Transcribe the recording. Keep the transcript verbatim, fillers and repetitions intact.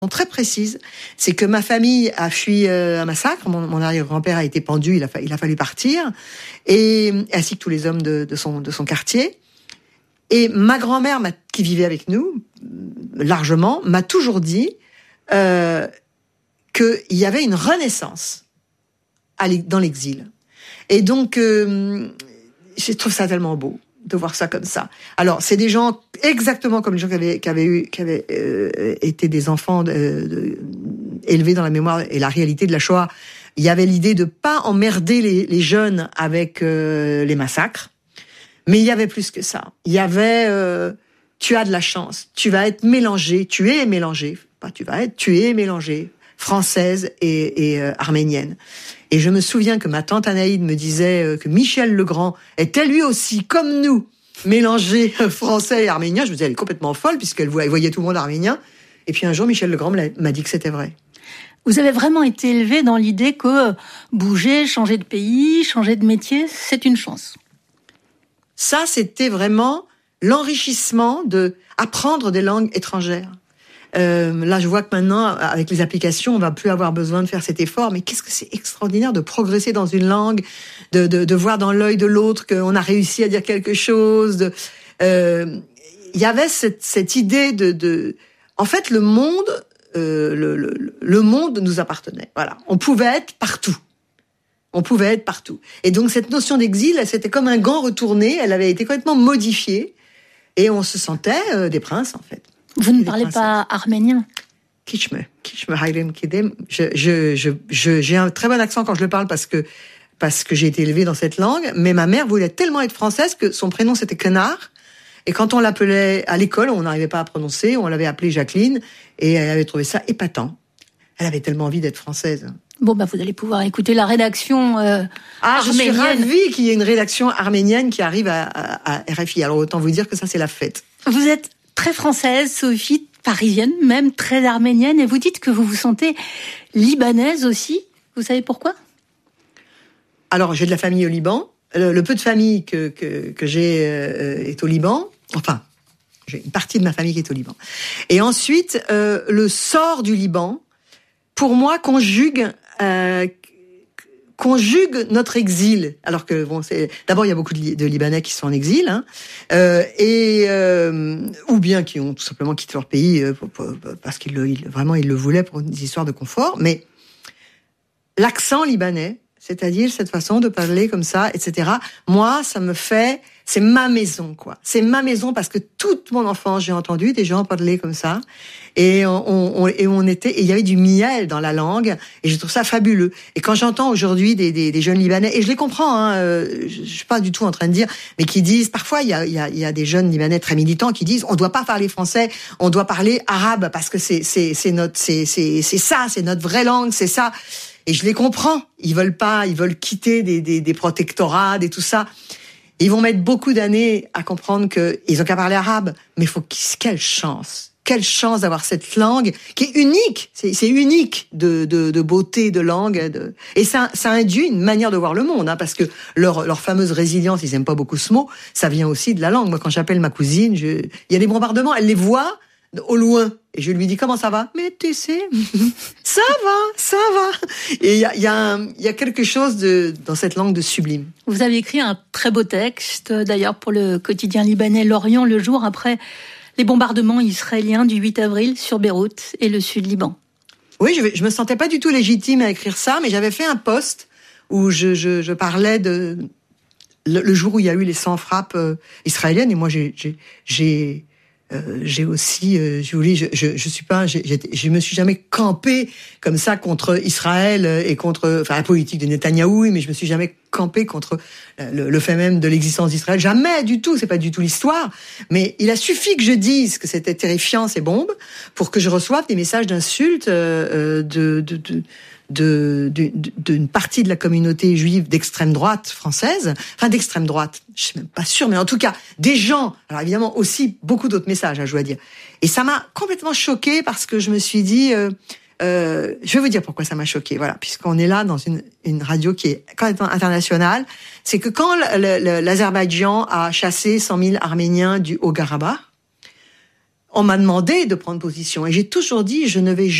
très précise, c'est que ma famille a fui euh, un massacre, mon, mon arrière-grand-père a été pendu, il a, fa- il a fallu partir, et ainsi que tous les hommes de, de, son, de son quartier. Et ma grand-mère, m'a, qui vivait avec nous, largement, m'a toujours dit euh, qu'il y avait une renaissance à l'e- dans l'exil. Et donc, euh, je trouve ça tellement beau de voir ça comme ça. Alors, c'est des gens exactement comme les gens qui avaient, qui avaient, eu, qui avaient euh, été des enfants de, de, élevés dans la mémoire et la réalité de la Shoah. Il y avait l'idée de pas emmerder les, les jeunes avec euh, les massacres, mais il y avait plus que ça. Il y avait, euh, tu as de la chance, tu vas être mélangé, tu es mélangé, pas tu vas être, tu es mélangé, française et, et euh, arménienne. Et je me souviens que ma tante Anaïde me disait que Michel Legrand était lui aussi, comme nous, mélangé français et arménien. Je me disais, elle est complètement folle, puisqu'elle voyait tout le monde arménien. Et puis un jour, Michel Legrand m'a dit que c'était vrai. Vous avez vraiment été élevé dans l'idée que bouger, changer de pays, changer de métier, c'est une chance. Ça, c'était vraiment l'enrichissement de apprendre des langues étrangères. Euh, là, je vois que maintenant, avec les applications, on va plus avoir besoin de faire cet effort. Mais qu'est-ce que c'est extraordinaire de progresser dans une langue, de, de, de voir dans l'œil de l'autre qu'on a réussi à dire quelque chose. De, euh, il y avait cette, cette idée de, de, en fait, le monde, euh, le, le, le monde nous appartenait. Voilà, on pouvait être partout. On pouvait être partout. Et donc cette notion d'exil, c'était comme un gant retourné. Elle avait été complètement modifiée, et on se sentait euh, des princes, en fait. Vous ne parlez pas arménien? Kichme, Kichme Haylem Kidem. Je, je, je, je, j'ai un très bon accent quand je le parle parce que, parce que j'ai été élevée dans cette langue, mais ma mère voulait tellement être française que son prénom c'était Quenard. Et quand on l'appelait à l'école, on n'arrivait pas à prononcer, on l'avait appelée Jacqueline, et elle avait trouvé ça épatant. Elle avait tellement envie d'être française. Bon, bah, vous allez pouvoir écouter la rédaction euh, ah, arménienne. Je suis ravie qu'il y ait une rédaction arménienne qui arrive à, à, à R F I. Alors autant vous dire que ça c'est la fête. Vous êtes très française, Sophie, parisienne, même très arménienne, et vous dites que vous vous sentez libanaise aussi. Vous savez pourquoi? Alors, j'ai de la famille au Liban. Le, le peu de famille que, que, que j'ai euh, est au Liban. Enfin, j'ai une partie de ma famille qui est au Liban. Et ensuite, euh, le sort du Liban, pour moi, conjugue... Euh, conjugue notre exil, alors que bon, c'est d'abord il y a beaucoup de, de Libanais qui sont en exil, hein, euh, et euh, ou bien qui ont tout simplement quitté leur pays euh, pour, pour, parce qu'ils le, ils, vraiment ils le voulaient pour des histoires de confort. Mais l'accent libanais, c'est-à-dire cette façon de parler comme ça, et cetera. Moi, ça me fait, c'est ma maison, quoi. C'est ma maison parce que toute mon enfance, j'ai entendu des gens parler comme ça, et on, on et on était, et il y avait du miel dans la langue, et je trouve ça fabuleux. Et quand j'entends aujourd'hui des, des, des jeunes Libanais, et je les comprends, hein, euh, je, je suis pas du tout en train de dire, mais qui disent, parfois il y a, il y a, il y a des jeunes Libanais très militants qui disent, on doit pas parler français, on doit parler arabe parce que c'est, c'est, c'est notre, c'est, c'est, c'est ça, c'est notre vraie langue, c'est ça. Et je les comprends. Ils veulent pas, ils veulent quitter des, des, des protectorats, et tout ça. Et ils vont mettre beaucoup d'années à comprendre que ils ont qu'à parler arabe. Mais faut quelle chance, quelle chance d'avoir cette langue qui est unique. C'est, c'est unique de, de, de beauté de langue. De... Et ça, ça induit une manière de voir le monde, hein, parce que leur, leur fameuse résilience, ils aiment pas beaucoup ce mot. Ça vient aussi de la langue. Moi, quand j'appelle ma cousine, je... il y a des bombardements, elle les voit au loin. Et je lui dis, comment ça va? Mais tu sais, ça va, ça va. Et il y a, y, a y a quelque chose de, dans cette langue de sublime. Vous avez écrit un très beau texte, d'ailleurs, pour le quotidien libanais L'Orient, le jour après les bombardements israéliens du huit avril sur Beyrouth et le sud-Liban. Oui, je, je me sentais pas du tout légitime à écrire ça, mais j'avais fait un post où je, je, je parlais de le, le jour où il y a eu les cent frappes euh, israéliennes. Et moi, j'ai... j'ai, j'ai Euh, j'ai aussi, euh, je vous dis, je, je, je suis pas, j'ai, je me suis jamais campé comme ça contre Israël et contre, enfin, la politique de Netanyahou, mais je me suis jamais campé contre le, le fait même de l'existence d'Israël. Jamais du tout, c'est pas du tout l'histoire. Mais il a suffi que je dise que c'était terrifiant ces bombes pour que je reçoive des messages d'insultes euh, de, de, de De, de, d'une partie de la communauté juive d'extrême droite française, enfin d'extrême droite, je suis même pas sûre, mais en tout cas, des gens, alors évidemment aussi beaucoup d'autres messages, hein, je dois dire. Et ça m'a complètement choquée parce que je me suis dit, euh, euh, je vais vous dire pourquoi ça m'a choquée, voilà, puisqu'on est là dans une, une radio qui est complètement internationale, c'est que quand le, le, l'Azerbaïdjan a chassé cent mille Arméniens du Haut-Karabakh, on m'a demandé de prendre position. Et j'ai toujours dit, je ne vais